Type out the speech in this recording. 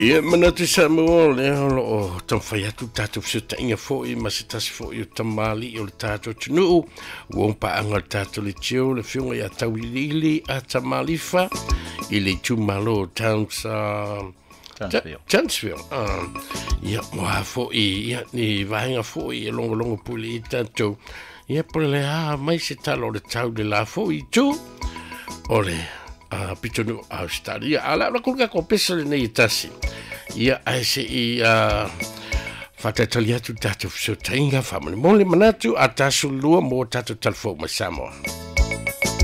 Ia manatu sa mo le o tamwhai atu tātou whisotainga fōi ma se tasi fōi o tamali o le tātou tunu uong paanga le tātou le tio le whiunga i a tauilili a tamalifa i le tumalo towns Townsville. Ia moa fōi ia ni vahenga fōi e longo puli i tātou ia pole le mai se talo le tau le la fōi tu o le pitonu Australia ala la kulga ko pesa le nei tasi ia ai se i fatatali atu tatu so tainga family mole manatu atasu lua mo tatu talfo masamo